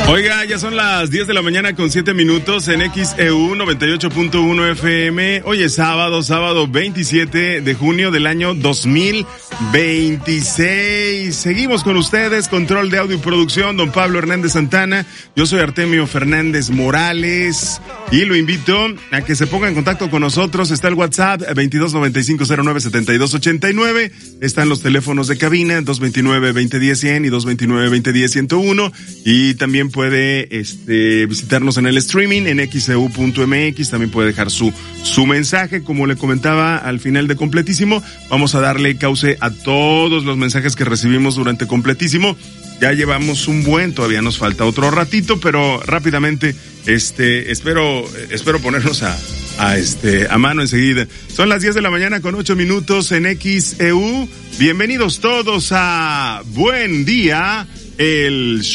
Oiga, ya son las 10 de la mañana con 7 minutos en XEU 98.1 FM. Hoy es sábado 27 de junio del año 2026. Seguimos con ustedes, control de audio y producción, don Pablo Hernández Santana. Yo soy Artemio Fernández Morales y lo invito a que se ponga en contacto con nosotros. Está el WhatsApp 2295097289. Están los teléfonos de cabina 229-2010-100 y 229-2010-101. Y también puede visitarnos en el streaming en xeu.mx, también puede dejar su mensaje, como le comentaba al final de Completísimo. Vamos a darle cauce a todos los mensajes que recibimos durante Completísimo. Ya llevamos todavía nos falta otro ratito, pero rápidamente espero ponernos a mano enseguida. Son las 10 de la mañana con 8 minutos en XEU. Bienvenidos todos a Buen Día, el